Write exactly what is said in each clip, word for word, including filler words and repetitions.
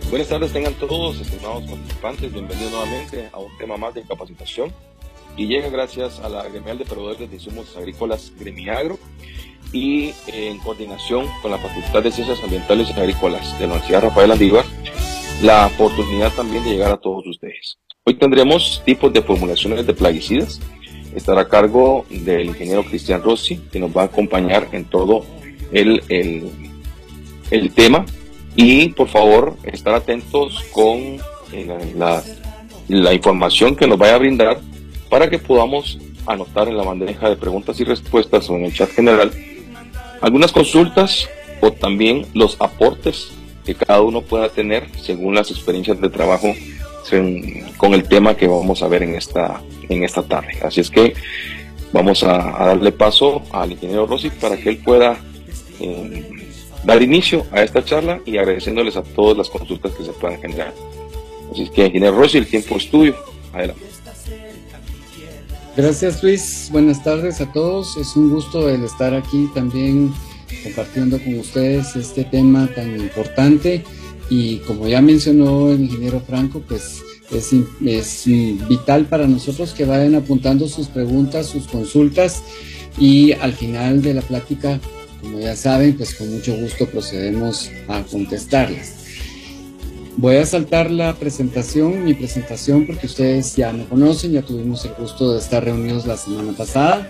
Buenas tardes, tengan todos, estimados participantes, bienvenidos nuevamente a un tema más de capacitación y llega gracias a la Gremial de Proveedores de Insumos Agrícolas Gremiagro y eh, en coordinación con la Facultad de Ciencias Ambientales y Agrícolas de la Universidad Rafael Andívar, la oportunidad también de llegar a todos ustedes. Hoy tendremos tipos de formulaciones de plaguicidas. Estará a cargo del ingeniero Cristian Rossi, que nos va a acompañar en todo el, el, el tema. Y por favor, estar atentos con eh, la, la, la información que nos vaya a brindar para que podamos anotar en la bandeja de preguntas y respuestas o en el chat general algunas consultas o también los aportes que cada uno pueda tener según las experiencias de trabajo en, con el tema que vamos a ver en esta, en esta tarde. Así es que vamos a, a darle paso al ingeniero Rossi para que él pueda eh, dar inicio a esta charla y agradeciéndoles a todas las consultas que se puedan generar. Así es que, ingeniero Rossi, el tiempo es tuyo. Adelante. Gracias, Luis. Buenas tardes a todos. Es un gusto el estar aquí también compartiendo con ustedes este tema tan importante y como ya mencionó el ingeniero Franco, pues es, es vital para nosotros que vayan apuntando sus preguntas, sus consultas y al final de la plática, como ya saben, pues con mucho gusto procedemos a contestarlas. Voy a saltar la presentación, mi presentación, porque ustedes ya me conocen, ya tuvimos el gusto de estar reunidos la semana pasada.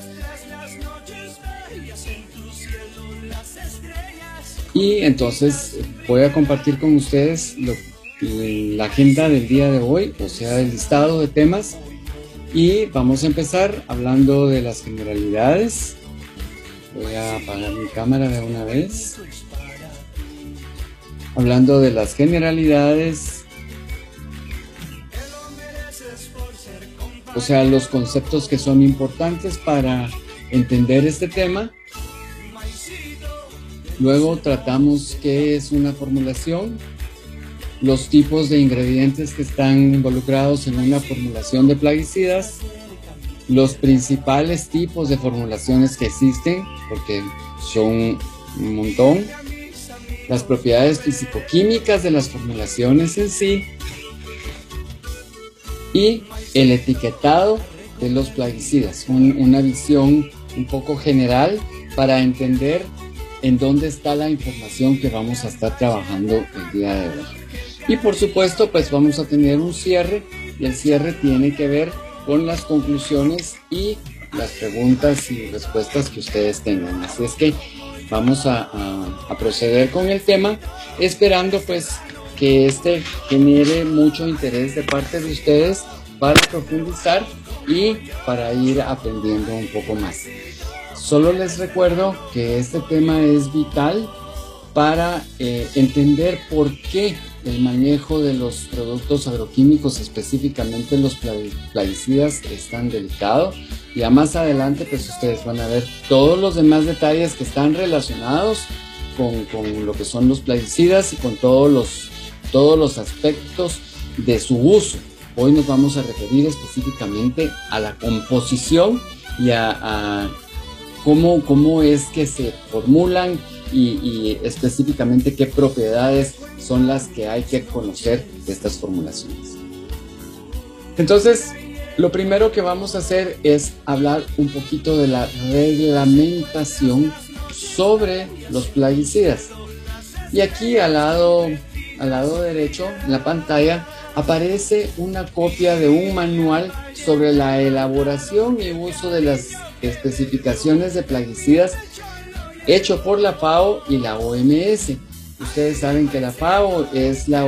Y entonces voy a compartir con ustedes lo, la agenda del día de hoy, o sea, el listado de temas. Y vamos a empezar hablando de las generalidades. Voy a apagar mi cámara de una vez. Hablando de las generalidades, o sea, los conceptos que son importantes para entender este tema. Luego tratamos qué es una formulación, los tipos de ingredientes que están involucrados en una formulación de plaguicidas, los principales tipos de formulaciones que existen, porque son un montón, las propiedades físico-químicas de las formulaciones en sí y el etiquetado de los plaguicidas, un, una visión un poco general para entender en dónde está la información que vamos a estar trabajando el día de hoy. Y por supuesto, pues vamos a tener un cierre y el cierre tiene que ver con las conclusiones y las preguntas y respuestas que ustedes tengan. Así es que vamos a, a, a proceder con el tema, esperando pues que este genere mucho interés de parte de ustedes para profundizar y para ir aprendiendo un poco más. Solo les recuerdo que este tema es vital para eh, entender por qué el manejo de los productos agroquímicos, específicamente los plaguicidas, es tan delicado. Ya más adelante pues ustedes van a ver todos los demás detalles que están relacionados con, con lo que son los plaguicidas y con todos los, todos los aspectos de su uso. Hoy nos vamos a referir específicamente a la composición y a, a cómo, cómo es que se formulan y, y específicamente qué propiedades son las que hay que conocer de estas formulaciones. Entonces, lo primero que vamos a hacer es hablar un poquito de la reglamentación sobre los plaguicidas. Y aquí al lado, al lado derecho en la pantalla aparece una copia de un manual sobre la elaboración y uso de las especificaciones de plaguicidas hecho por la FAO y la O M S. Ustedes saben que la FAO es la